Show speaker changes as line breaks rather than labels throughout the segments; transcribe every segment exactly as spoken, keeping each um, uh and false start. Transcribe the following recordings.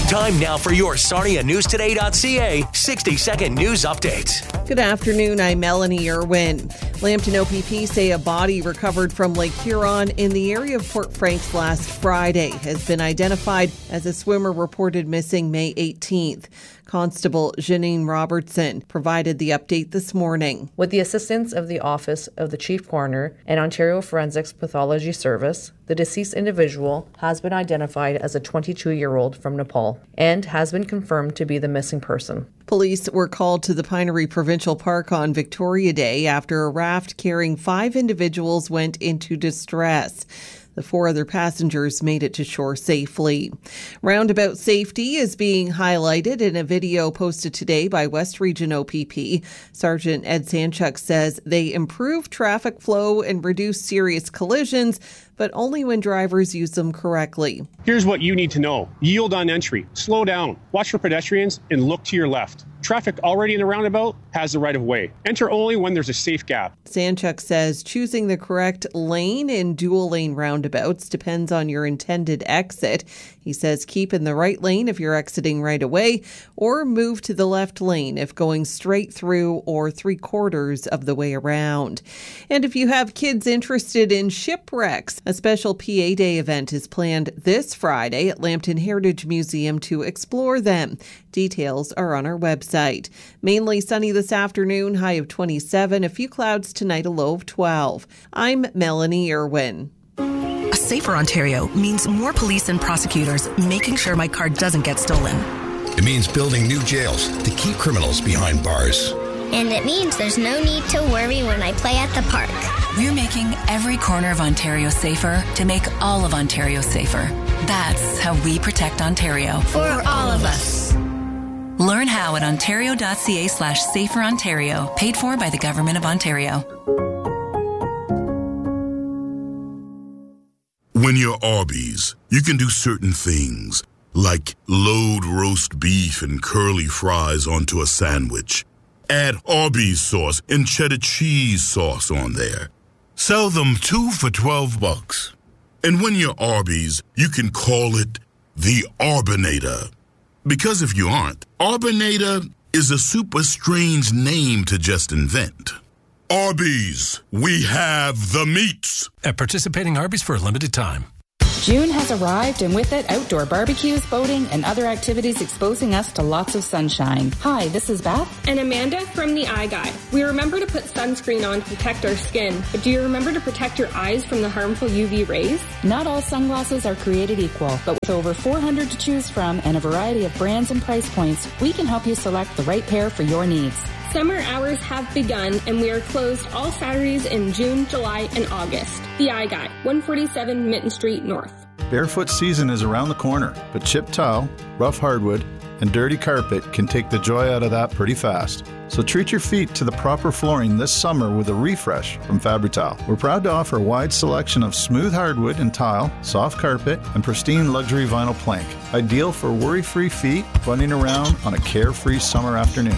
Time now for your Sarnia News Today dot C A sixty second news update.
Good afternoon, I'm Melanie Irwin. Lambton O P P say a body recovered from Lake Huron in the area of Port Franks last Friday has been identified as a swimmer reported missing May eighteenth. Constable Janine Robertson provided the update this morning.
With the assistance of the Office of the Chief Coroner and Ontario Forensics Pathology Service, the deceased individual has been identified as a twenty-two-year-old from Nepal and has been confirmed to be the missing person.
Police were called to the Pinery Provincial Park on Victoria Day after a raft carrying five individuals went into distress. The four other passengers made it to shore safely. Roundabout safety is being highlighted in a video posted today by West Region O P P. Sergeant Ed Sanchuk says they improve traffic flow and reduce serious collisions, but only when drivers use them correctly.
Here's what you need to know. Yield on entry. Slow down. Watch for pedestrians and look to your left. Traffic already in the roundabout has the right of way. Enter only when there's a safe gap.
Sanchuk says choosing the correct lane in dual lane roundabouts depends on your intended exit. He says keep in the right lane if you're exiting right away, or move to the left lane if going straight through or three quarters of the way around. And if you have kids interested in shipwrecks, a special P A Day event is planned this Friday at Lambton Heritage Museum to explore them. Details are on our website. Mainly sunny this afternoon, high of twenty-seven. A few clouds tonight, a low of twelve. I'm Melanie Irwin.
A safer Ontario means more police and prosecutors making sure my car doesn't get stolen.
It means building new jails to keep criminals behind bars.
And it means there's no need to worry when I play at the park.
We're making every corner of Ontario safer to make all of Ontario safer. That's how we protect Ontario.
For all of us.
Learn how at ontario.ca slash safer Ontario. Paid for by the Government of Ontario.
When you're Arby's, you can do certain things, like load roast beef and curly fries onto a sandwich. Add Arby's sauce and cheddar cheese sauce on there. Sell them two for twelve bucks. And when you're Arby's, you can call it the Arbinator. Because if you aren't, Arbinator is a super strange name to just invent. Arby's, we have the meats.
At participating Arby's for a limited time.
June has arrived, and with it, outdoor barbecues, boating, and other activities exposing us to lots of sunshine. Hi, this is Beth.
And Amanda from the Eye Guide. We remember to put sunscreen on to protect our skin, but do you remember to protect your eyes from the harmful U V rays?
Not all sunglasses are created equal, but with over four hundred to choose from and a variety of brands and price points, we can help you select the right pair for your needs.
Summer hours have begun, and we are closed all Saturdays in June, July, and August. The Eye Guide, one forty-seven Mitten Street North.
Barefoot season is around the corner, but chipped tile, rough hardwood, and dirty carpet can take the joy out of that pretty fast. So treat your feet to the proper flooring this summer with a refresh from Fabri-Tile. We're proud to offer a wide selection of smooth hardwood and tile, soft carpet, and pristine luxury vinyl plank. Ideal for worry-free feet running around on a carefree summer afternoon.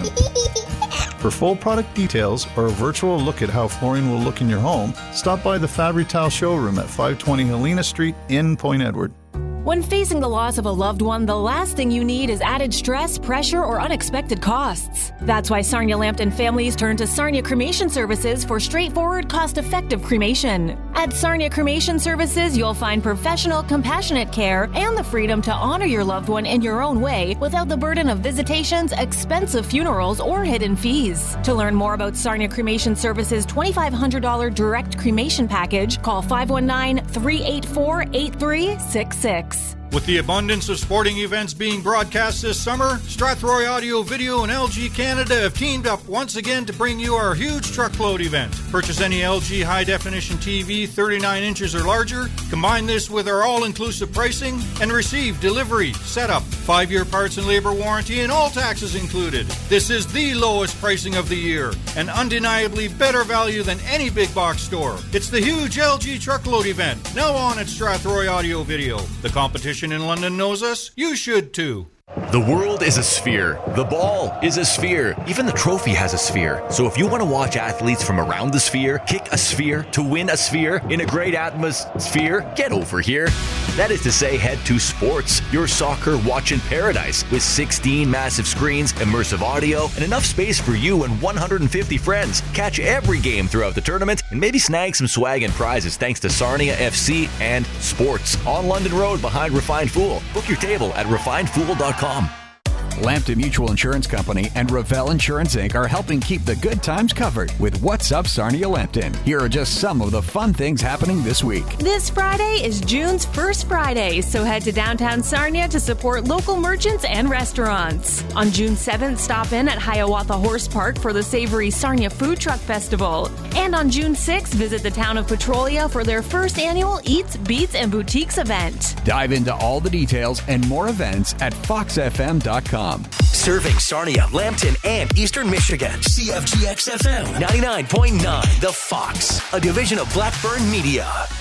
For full product details or a virtual look at how flooring will look in your home, stop by the Fabri-Tile showroom at five twenty Helena Street in Point Edward.
When facing the loss of a loved one, the last thing you need is added stress, pressure, or unexpected costs. That's why Sarnia Lambton families turn to Sarnia Cremation Services for straightforward, cost-effective cremation. At Sarnia Cremation Services, you'll find professional, compassionate care and the freedom to honor your loved one in your own way without the burden of visitations, expensive funerals, or hidden fees. To learn more about Sarnia Cremation Services' twenty-five hundred dollars direct cremation package, call five one nine, three eight four, eight three six six.
With the abundance of sporting events being broadcast this summer, Strathroy Audio Video and L G Canada have teamed up once again to bring you our huge truckload event. Purchase any L G high-definition T V thirty-nine inches or larger, combine this with our all-inclusive pricing, and receive delivery, setup, five-year parts and labor warranty, and all taxes included. This is the lowest pricing of the year, and undeniably better value than any big box store. It's the huge L G truckload event, now on at Strathroy Audio Video. The competition in London knows us. You should too.
The world is a sphere. The ball is a sphere. Even the trophy has a sphere. So if you want to watch athletes from around the sphere kick a sphere to win a sphere in a great atmosphere, get over here. That is to say, head to Sports, your soccer watching paradise, with sixteen massive screens, immersive audio, and enough space for you and one hundred fifty friends. Catch every game throughout the tournament and maybe snag some swag and prizes thanks to Sarnia F C and Sports on London Road behind Refined Fool. Book your table at refined fool dot com.
Lambton Mutual Insurance Company and Ravel Insurance Incorporated are helping keep the good times covered with What's Up Sarnia Lambton. Here are just some of the fun things happening this week.
This Friday is June's first Friday, so head to downtown Sarnia to support local merchants and restaurants. On June seventh, stop in at Hiawatha Horse Park for the Savory Sarnia Food Truck Festival. And on June sixth, visit the town of Petrolia for their first annual Eats, Beats, and Boutiques event.
Dive into all the details and more events at fox f m dot com.
Serving Sarnia, Lambton, and Eastern Michigan. C F G X F M ninety-nine point nine, The Fox, a division of Blackburn Media.